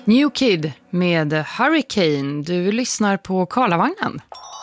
New Kid med Hurricane. Du lyssnar på Karlavagnen.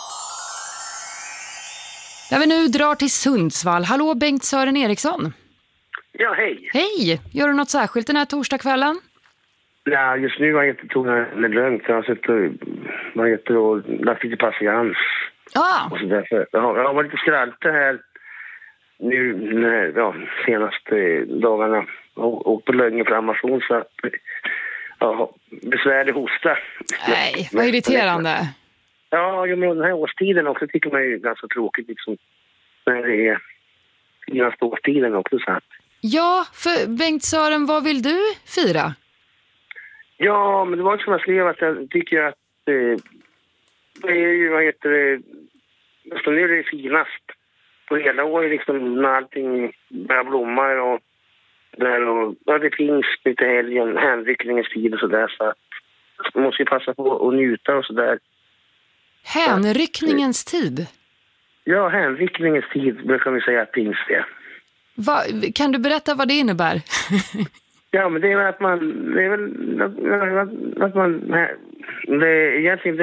Där vi nu drar till Sundsvall. Hallå, Bengt Sören Eriksson. Ja, hej. Hej! Gör du något särskilt den här torsdagskvällen? Ja, just nu har jag inte tog det lugnt. Jag har sett och lagt lite patiens. Och så därför. Jag har varit lite skraltig här nu senaste dagarna. Och på lögninflammation så att besvärlig hosta. Nej, vad irriterande. Ja, men den här årstiden också tycker man är ganska tråkigt liksom. När det är senaste årstiden också så att. Ja, för Bengt Sören, vad vill du fira? Ja, men det var som jag skrev att jag tycker att det är ju, vad heter det, nästan nu är det finast på hela året liksom när allting börjar blomma och där och det finns lite helgen, hänryckningens tid och sådär så att man måste ju passa på att njuta och sådär. Hänryckningens tid? Ja, hänryckningens tid brukar vi säga att finns det. Kan du berätta vad det innebär? Ja, men det är väl att man, det är väl att man, det egentligen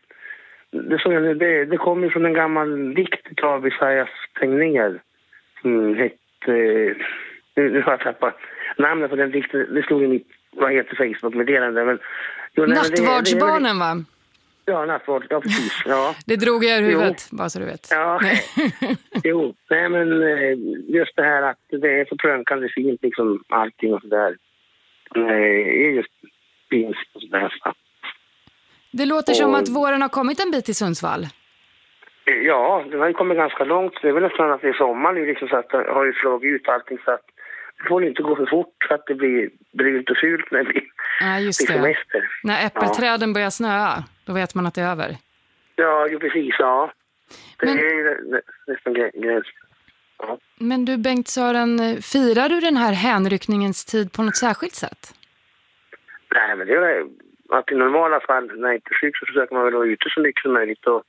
det kommer från en gammal dikt av Isaias Tegnér som hette, nu har jag tappat namnet på den dikten, det stod i mitt, vad heter Facebook-meddelande, men Nattvardsbarnen, va? Ja, nattvard, ja precis, ja. Det drog jag ur huvudet, bara så du vet. Ja, jo, nej men just det här att det är så prönkande fint liksom allting och sådär. Det är just fint och sådär. Det låter som att våren har kommit en bit i Sundsvall. Ja, den har ju kommit ganska långt. Det är väl nästan att det är sommar nu liksom så att det har ju slagit ut allting så att det får inte gå för fort så att det blir brunt och fult när det blir semester. När äppelträden börjar snöa, då vet man att det är över. Ja, ju precis, ja. Det är ju nästan gräns. Ja. Men du, Bengt Sören, firar du den här hänryckningens tid på något särskilt sätt? Nej, men det är att i normala fall när jag inte är sjuk så försöker man väl vara ute så mycket som möjligt. Och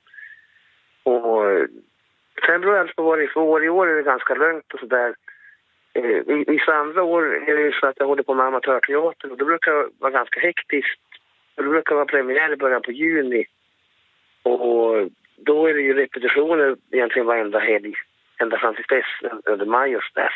sen beror det alltså på vad det är för år. I år är det ganska lugnt och sådär. Vissa andra år är det så att jag håller på med amatörteater och det brukar vara ganska hektiskt. Det brukar vara premiär i början på juni. Och då är det ju repetitioner egentligen varenda helg. Ända fram till dess, under maj och sådär.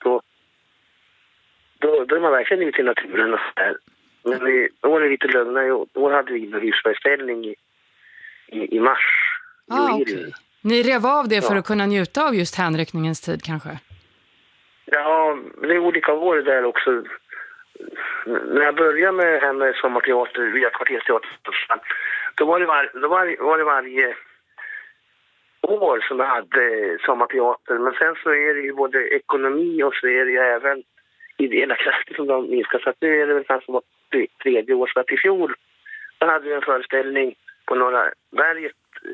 Då är man verkligen ute i naturen och sådär. Men i år är det lite lugnare. I år hade vi en husföreställning i mars. Okay. Ni rev av det för att kunna njuta av just hänryckningens tid kanske? Ja, det är olika år där också. När jag började med här med sommarteater via kvartersteater då var det varje år som jag hade sommarteater. Men sen så är det ju både ekonomi och så är det ju även ideella krafter som de minskar. Så att nu är det väl kanske tredje år. Så att i fjol då hade vi en föreställning på Norra berget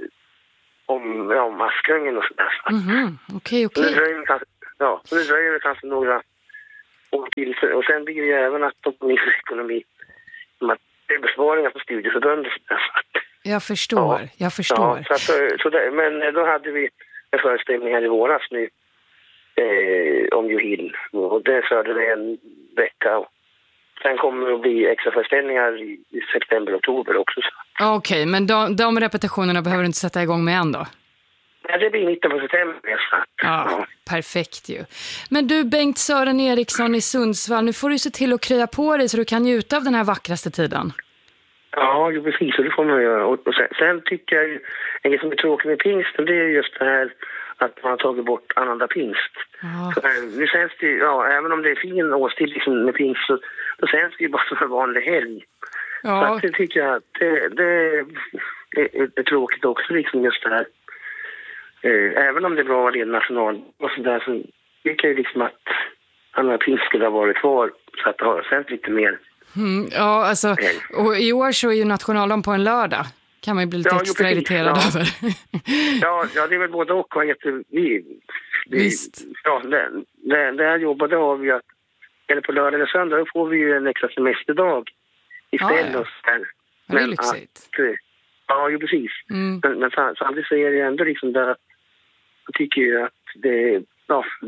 om Askungen och sådär. Okej. Så det dröjer det kanske några år till. Och sen blir det ju även att de minskar ekonomi. Det är besparingar på studieförbundet. Jag förstår. Ja, men då hade vi en föreställning här i våras nu om Johill. Och det förde det en vecka. Och sen kommer det att bli extra föreställningar i september och oktober också. Okej, men de repetitionerna behöver du inte sätta igång med än då? Ja, det blir mitten på september. Ja, perfekt ju. Men du, Bengt Sören Eriksson i Sundsvall, nu får du se till att krya på dig så du kan njuta av den här vackraste tiden. Ja, precis, och det får man göra. Och sen tycker jag ju, en som är tråkig med pingsten, det är just det här att man har tagit bort annandag pingst. Så, nu känns det även om det är fin årstid liksom med pingst så då känns det ju bara som en vanlig helg. Ja. Så att det tycker jag att det är tråkigt också liksom just det här. Även om det är bra att leda national och sådär så tycker jag liksom att andra pingst skulle ha varit kvar så att det har känts lite mer. Ja, alltså, och i år så är ju nationaldagen på en lördag. Kan man ju bli lite extra irriterad över. Ja, det är väl både och. Visst. Ja, där jag jobbade har vi att, eller på lördag eller söndag, då får vi ju en extra semesterdag istället. Ja. Det är lyxigt. Ja, ju precis. Men samtidigt så är det ändå liksom där att jag tycker ju att det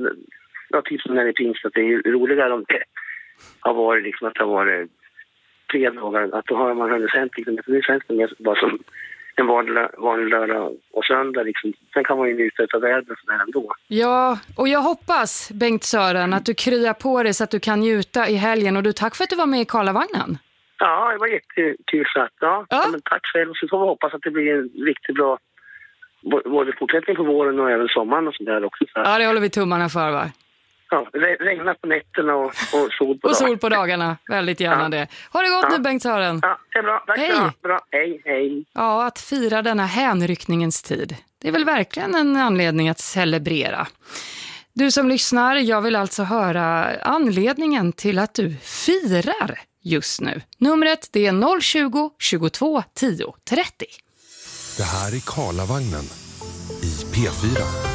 typ som när det finns att det är roligare om det har varit liksom att det har varit fredagar, att då har man hunnit sent liksom. Nu känns det mer bara som en vanlig lördag och söndag liksom. Sen kan man ju njuta av vädret och sådär ändå. Ja, och jag hoppas, Bengt-Sören, att du kryar på dig så att du kan njuta i helgen. Och du, tack för att du var med i Karlavagnen. Ja, det var jättekul så att, ja. Men tack själv. Så får vi hoppas att det blir en riktigt bra både fortsättning på våren och även sommaren och sådär också. Så. Ja, det håller vi tummarna för, va? Ja, regna på nätterna och sol på dagarna. Och sol på dagarna, väldigt gärna det. Ha det gott nu, Bengt-Sören. Ja, det är bra. Tack så bra. Hej. Ja, att fira denna hänryckningens tid. Det är väl verkligen en anledning att celebrera. Du som lyssnar, jag vill alltså höra anledningen till att du firar just nu. Numret det är 020 22 10 30. Det här är Karlavagnen i P4.